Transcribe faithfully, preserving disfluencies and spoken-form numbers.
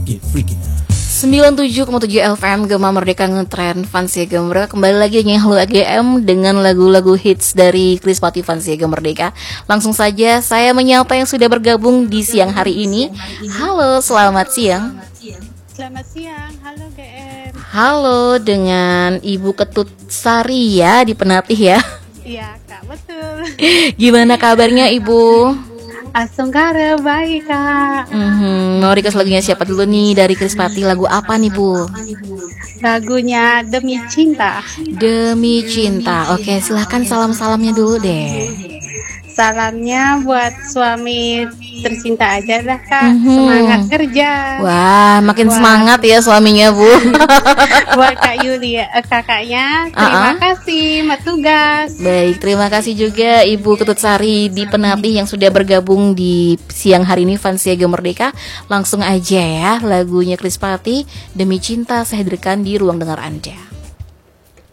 Get freaky now. sembilan puluh tujuh koma tujuh F M Gema Merdeka Ngetrend Fans Siaga Merdeka. Kembali lagi dengan Halo A G M dengan lagu-lagu hits dari Krispati Fans Siaga Merdeka. Langsung saja saya menyapa yang sudah bergabung di siang hari ini. Halo, selamat siang. Selamat siang, halo G M. Halo, dengan Ibu Ketut Sari ya di Penatih ya. Iya Kak, betul. Gimana kabarnya Ibu? Asunggara baik Kak. Hmm, mau request lagunya siapa dulu nih dari Krispati? Lagu apa nih Bu? Lagunya Demi Cinta. Demi Cinta. Oke, silahkan salam-salamnya dulu deh. Salamnya buat suami tercinta aja dah Kak. Mhm. Semangat kerja. Wah, makin Wah. semangat ya suaminya Bu. Buat Kak Yulia, eh, kakaknya. Terima Uh-uh. kasih, mat tugas. Baik, terima kasih juga Ibu Ketut Sari di Penatih yang sudah bergabung di siang hari ini Fans Siaga Merdeka. Langsung aja ya, lagunya Krispati Demi Cinta saya hadirkan di ruang dengar Anda.